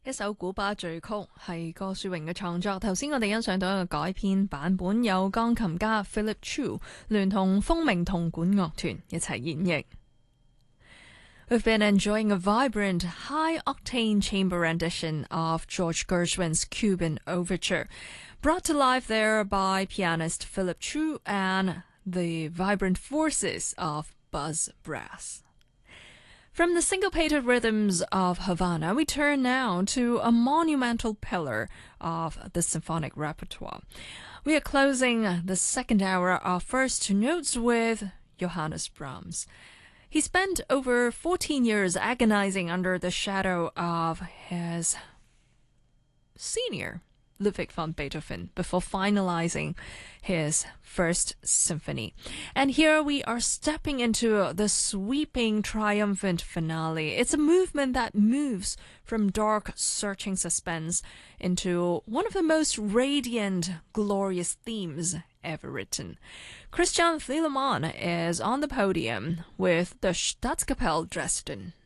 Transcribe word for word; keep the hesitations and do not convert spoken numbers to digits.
一首古巴序曲係郭樹榮嘅創作。頭先我哋欣賞到一個改編版本，有鋼琴家 Philip Chu 聯同風鳴銅管樂團一齊演繹。We've been enjoying a vibrant, high-octane chamber rendition of George Gershwin's Cuban Overture, brought to life there by pianist Philip Chu and the vibrant forces of Buzz Brass.From the syncopated rhythms of Havana, we turn now to a monumental pillar of the symphonic repertoire. We are closing the second hour of First Notes with Johannes Brahms. He spent over fourteen years agonizing under the shadow of his senior, Ludwig van Beethoven, before finalizing his first symphony. And here we are stepping into the sweeping, triumphant finale. It's a movement that moves from dark, searching suspense into one of the most radiant, glorious themes ever written. Christian Thielemann is on the podium with the Staatskapelle Dresden.